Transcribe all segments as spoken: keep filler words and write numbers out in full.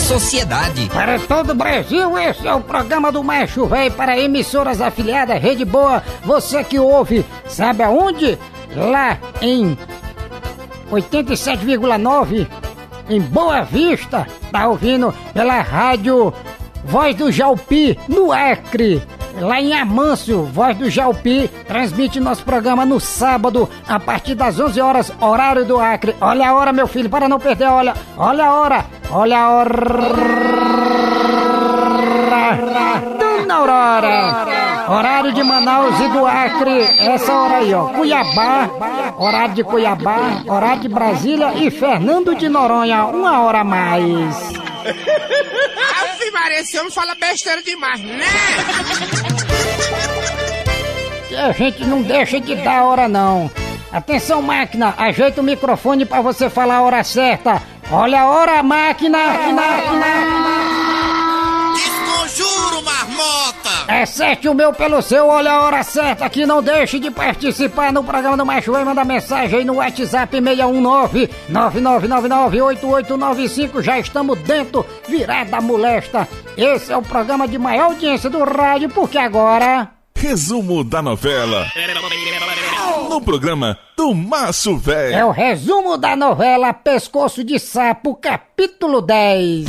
sociedade. Para todo o Brasil, esse é o programa do Macho Véi para emissoras afiliadas Rede Boa. Você que ouve, sabe aonde? Lá em oitenta e sete vírgula nove, em Boa Vista. Tá ouvindo pela rádio Voz do Jaupi, no Acre. Lá em Amâncio, Voz do Jaupi, transmite nosso programa no sábado, a partir das onze horas, horário do Acre. Olha a hora, meu filho, para não perder, olha, olha a hora, olha a hora. Dona Aurora, horário de Manaus e do Acre, essa hora aí, ó, Cuiabá, horário de Cuiabá, horário de Brasília e Fernando de Noronha, uma hora a mais. Ave Maria, esse homem fala besteira demais, né? A gente não deixa de dar a hora, não. Atenção, máquina, ajeita o microfone pra você falar a hora certa. Olha a hora, máquina! Desconjuro, marmota! Acerte o meu pelo seu, olha a hora certa, que não deixe de participar no programa do Macho Véi. Manda mensagem aí no WhatsApp seis um nove, nove nove nove nove, oito oito nove cinco. Já estamos dentro, virada molesta. Esse é o programa de maior audiência do rádio, porque agora... Resumo da novela. No programa do Macho Véi. É o resumo da novela Pescoço de Sapo, capítulo dez.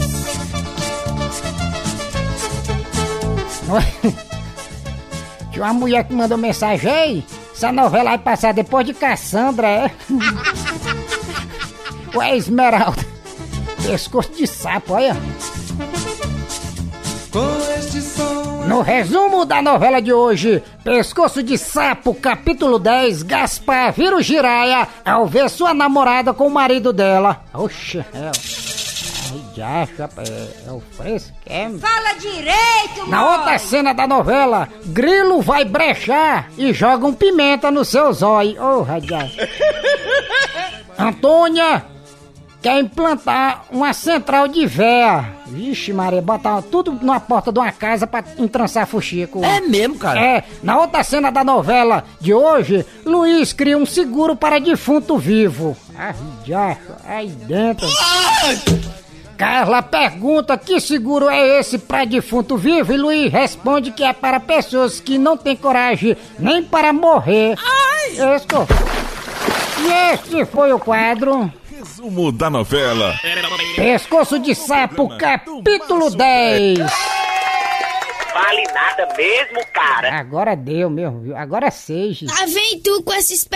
Tinha uma mulher que mandou mensagem aí. Essa novela vai passar depois de Cassandra, é? Ué, Esmeralda. Pescoço de sapo, olha. No resumo da novela de hoje, Pescoço de Sapo, capítulo dez, Gaspar vira o giraia ao ver sua namorada com o marido dela. Oxe, é... Ai, já, é, é o fresco, é... Fala direito, Na mãe. outra cena da novela, Grilo vai brechar e joga um pimenta no seu zóio. Ô, radial. Antônia quer implantar uma central de véia. Vixe, Maria, botar tudo na porta de uma casa pra entrançar fuxico. É mesmo, cara? É, na outra cena da novela de hoje, Luiz cria um seguro para defunto vivo. Ai, já, aí dentro. Carla pergunta que seguro é esse para defunto vivo e Luiz responde que é para pessoas que não têm coragem nem para morrer. Ai! Esse, e este foi o quadro... Resumo da novela. Pescoço de Sapo, capítulo dez. Vale nada mesmo, cara. Agora deu, meu. Agora seja. Lá vem tu com esses